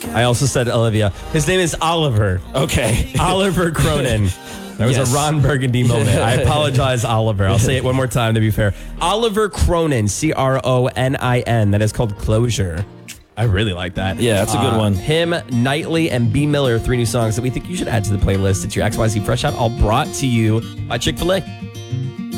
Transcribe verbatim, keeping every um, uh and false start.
I also said Olivia. His name is Oliver. Okay. Oliver Cronin. There was Yes. a Ron Burgundy moment. I apologize, Oliver. I'll say it one more time to be fair. Oliver Cronin, C R O N I N. That is called Closure. I really like that. Yeah, that's a good Uh, one. Him, Knightley, and B. Miller, three new songs that we think you should add to the playlist. It's your X Y Z Fresh Out, all brought to you by Chick-fil-A.